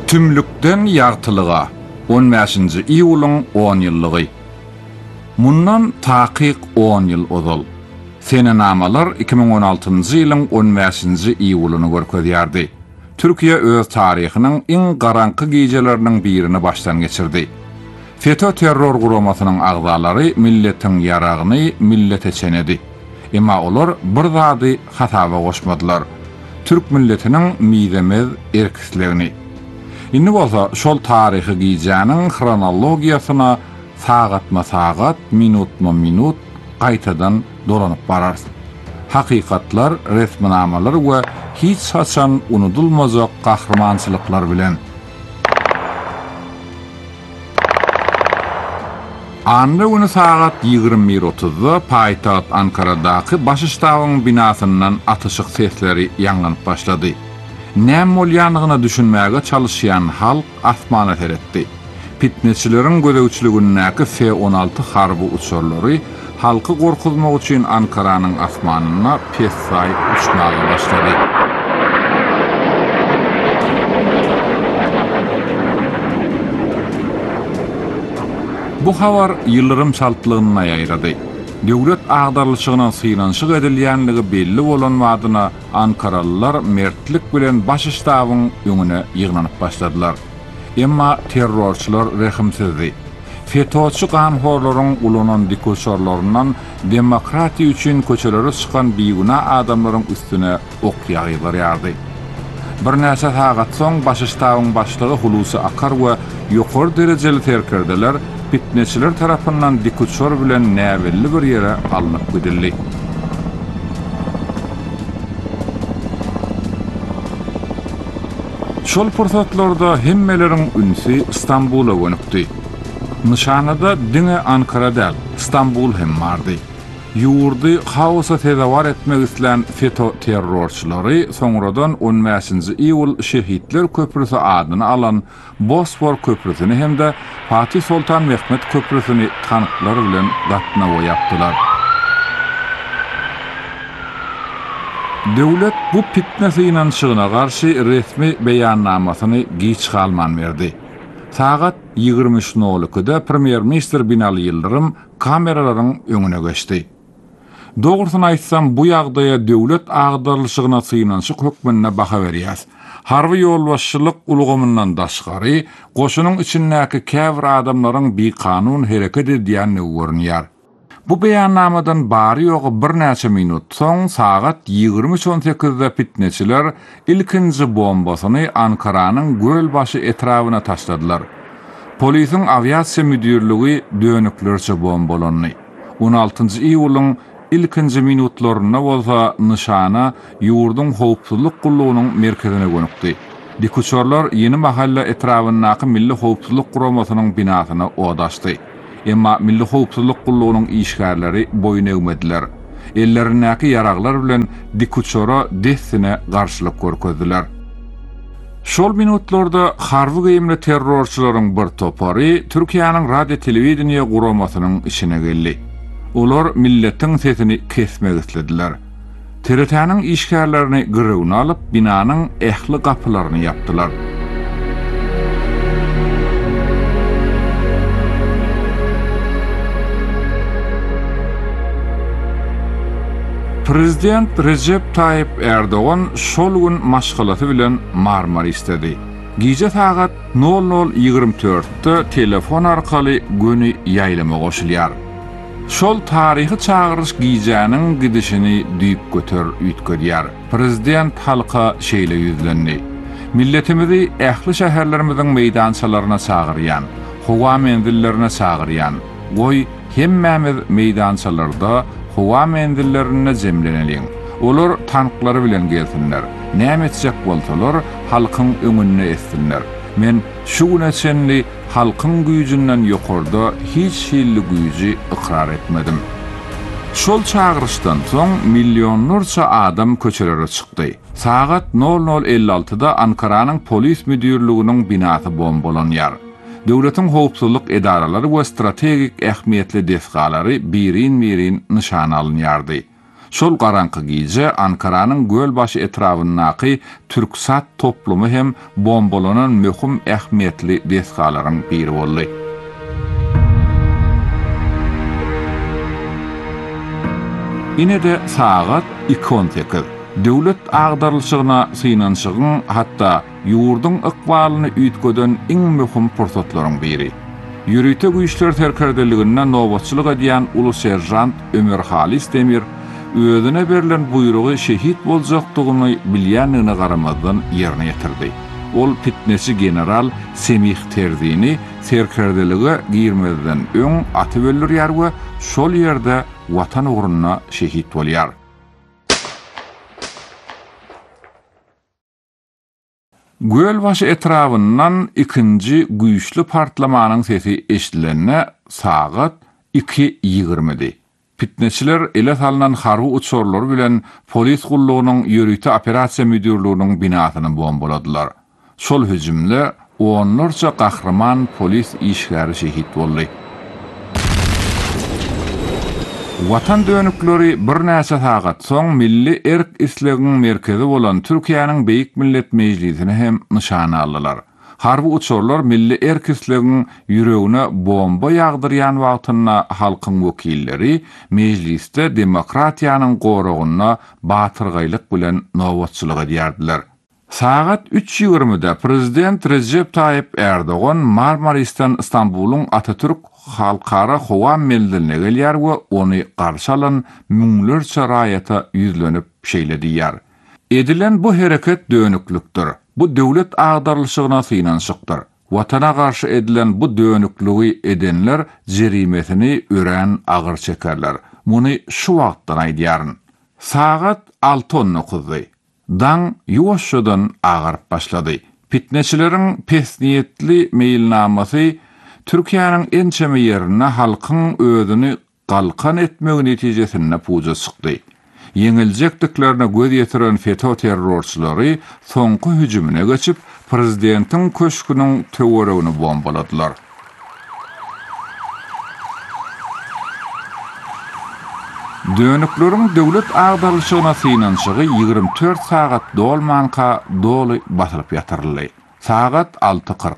Tümlükden ýagtylyga 15-nji iýulyň 10 ýyllygy. Mundan taqiq 10 ýyl ozal. Senenamalar 2016-njy ýylyň 15-nji iýulyny görkezýärdi. Türkiýe öz taryhynyň iň garanky geýjeleriniň birini başdan geçirdi. FETÖ terror guramasynyň agzalary milletiň ýaragyny millete çenedi. Emma olar bir zady hataga goşmadylar. Türk milletiniň miýdemez erkisligini. Indi bolsa şol taryhy giýjäniň chronologiýasyna sagatma-sagat, minutma-minut gaýtadan dolanyp barar. Hakykatlar, resminamalar we hiç haçan unudulmazak gahrmançylyklar bilen. Andy güni sagat 21:30-da paýtagat Ankaradaky Başyştabyň binasyndan atyşyk sesleri ýangynyp başlady. Näme bolýanygyny düşünmäge çalışýan halk asmana teretdi. Fitneçileriň gödäwçiligindäki F-16 harby uçurlary halky gorkutmak üçin Ankaranyň asmanyna pesay uçmagy başlady. Bu habar ýyllyrym şaltlygyna ýaýrady. Döwlet agdarlyşygyna syglanşyk edilýänligi belli bolan wadyna Ankaralylar mertlik bilen Başyştabyň öňüne ýygnanyp başladylar. Emma terrorçylar rehimsizdi. FETÖ'çü ganhorlaryň ulanan dikoşorlaryndan demokratiýa üçin köçelere çykan beýguna adamlaryň üstüne ok ýaýdyrýardy. Bir näçe sagat soň Başyştabyň başlygy Hulusi Akar we ýokary derejeli terkerdeler fitneçiler tarapyndan dikoşor bilen näwelli bir ýere alınıp gidildi. Şol pursatlarda hemmeleriň ünsi Istanbula gönükdi. Nişanada diňe Ankara däl, Istanbul hem bardy. Ýurdy haosa tezawar etmek islen FETÖ terrorçylary soňradan 15-nji iýul Şehitler köprüsi adyny alan Bosfor köprüsini hemde Fatih Sultan Mehmet köprüsini tanyklar bilen gatnawa ýapdylar. Döwlet bu fitnesi inançygyna garşy resmi beýannamasyny giç galman berdi. Sagat 23:02-da Premier Minister Binali Yıldırım kameralaryň öňüne geçdi. Dogrusyny aýtsam bu ýagdaýa döwlet agdarlyşygyna sygynançyk hökmüne baha berýär. Harby ýolbaşçylyk ulgamyndan daşgary goşunyň içindäki käbir adamlaryň bir kanun hereket edýänligi görünýär. Bu beýannamadan bary ýogy bir näçe minut soň sagat 23:18-de fitneçiler ilkinji bombasyny Ankaranyň Gölbaşy etrawyna taşladylar. Polisiň aviasiýa müdürligi dönüklerçe bombalandy. 16-njy iýulyň ilkinji minutlaryna bolsa nişana ýurdun howpsuzlyk gullugynyň merkezine gönükdi. Dikoşorlar Ýeni Mahalla etrawyndaky Milli Howpsuzlyk Guramasynyň binasyna odaşdy. Emma Milli Howpsuzlyk gullugynyň işgärleri boyun egmediler. Ellerindäki ýaraglar bilen dikoşora dessine garşylyk görkezdiler. Şol minutlarda harby geýimli terrorçylaryň bir topary Türkiýanyň radio telewizioniýa guramasynyň içine geldi. Olar milletiň sesini kesmek istediler. TRT-niň işgärlerini gyryguna alyp binanyň ähli gapylaryny ýapdylar. Prezident Recep Tayyip Erdoğan şol gün maşgalasy bilen marmar istedi. Giýje sagat 00:24-de telefon arkaly göni ýaýlama goşulýar. Şol taryhy çagyryş giýjäniň gidişini düýüp göter üýtgedýär. Prezident halka şeýle ýüzlendi. Milletimizi ähli şäherlerimiziň meýdançalaryna çagyrýan, howa mendillerine çagyrýan. Goý hemmämiz meýdançalarda howa mendillerine jemleneliň. Olar tanklary bilen gelsinler. Näme etjek bolsalar halkyň öňüne essinler. Men şu güneşenli halkyň güýjünden ýokarda hiç şeýle güýji ikrar etmedim. Şol çagyryşdan soň millionlarça adam köçelere çykdy. Sagat 00:56-da Ankaranyň polis müdürliginiň binasy bombalanýar. Döwletiň howpsuzlyk edaralary we strategik ähmiýetli desgalary birin-birin nişan alınýardy. Şol garaňky gize Ankaranyň Gölbaşy etrafyndaky türksat toplumy hem bombalanan möhüm ähmiýetli destgalaryň biri boldy. Ine de sagat 2:18. Döwlet agdarlyşygyna synanşygyň hatda ýurdun ykbalyny üýtgeden iň möhüm pursatlaryň biri. Ýürüýte güýçler terkerdeligine nowatçylyk edýän ulu serjant Ömer Halis Demir özüne berilen buýrugy şehit boljakdygyny bilýänine garamazdan ýerine ýetirdi. Ol fitnesi general Semih Terdini terkerdelige girmezden öň aty bölür ýargy şol ýerde watan ugruna şehit bolýar. Gölbaşy etrafyndan ikinji güýçli partlamanyň sesi eşdilenine sagat 2:20'di. Fitneçiler ele salynan harby uçurlary bilen polis gullugynyň ýürüýte operasiýa müdürlüğiniň binasyny bombaladylar. Şol hüjümle onlarca kahraman polis işgäri şehit boldy. Watan dönükleri bir näçe sagat soň milli erk islegiň merkezi bolan Türkiýanyň Beýik Millet Mejlisini hem nyşana aldylar. Harby uçurlar milli erk islegiň ýüregine bomba ýagdyrýan wagtynda halkyň wekilleri mejliste demokratiýanyň goragyna batyrgylyk bilen nowatçylyk edýärdiler. Sagat 3:20'da Prezident Recep Tayyip Erdoğan Marmaris'ten İstanbul'un Atatürk Halkara Howa Meldiline gelýär we ony garşy alan müňlerçe raýata ýüzlenip şeýledýär. Edilen bu hereket dönüklükdir. Bu döwlet agdarlyşygyna synanşykdyr. Watana garşy edilen bu dönüklügi edenler jerimetini ören agyr çekerler. Muny şu wagtdan aýdýaryn. Sagat 6:09. Dan ýuwaşdan agyryp başlady. Fitneçileriň pesniýetli meýilnamasy Türkiýanyň ençeme ýerine halkyň özüni galkan etmegi netijesinde puja çykdy. Yeňiljekdiklerine göz ýetiren FETÖ terrorçylary soňky hüjümine geçip prezidentiň köşküniň töweregini bombaladylar. Dönükleriň döwlet agdarlyşygyna synanşygy 24 sagat dolmanka doly basylyp ýatyrly. Sagat 6:40.